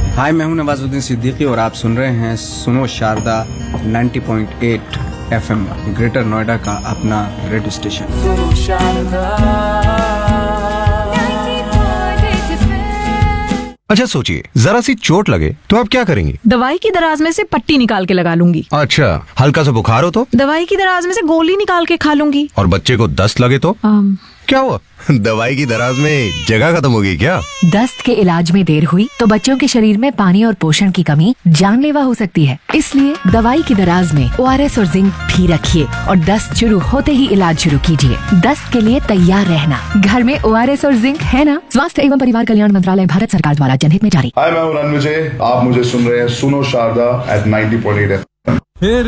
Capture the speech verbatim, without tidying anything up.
हाय, मैं हूं नवाजुद्दीन सिद्दीकी और आप सुन रहे हैं सुनो शारदा नब्बे पॉइंट आठ एफएम, ग्रेटर नोएडा का अपना रेडियो स्टेशन। सुनो शारदा। अच्छा सोचिए, जरा सी चोट लगे तो आप क्या करेंगी? दवाई की दराज में से पट्टी निकाल के लगा लूंगी। अच्छा, हल्का सा बुखार हो तो? दवाई की दराज में से गोली निकाल के खा लूंगी। और बच्चे को दस्त लगे तो? आम... क्या हुआ? दवाई की दराज में जगह खत्म हो गई क्या? दस्त के इलाज में देर हुई तो बच्चों के शरीर में पानी और पोषण की कमी जानलेवा हो सकती है। इसलिए दवाई की दराज में ओ आर एस और जिंक भी रखिए और दस्त शुरू होते ही इलाज शुरू कीजिए। दस्त के लिए तैयार रहना, घर में ओ आर एस और जिंक है ना? स्वास्थ्य एवं परिवार कल्याण मंत्रालय, भारत सरकार द्वारा जनहित में जारी। हाय, मैं हूं रणविजय, आप मुझे सुन रहे हैं सुनो शारदा एट नब्बे पॉइंट आठ एफ एम।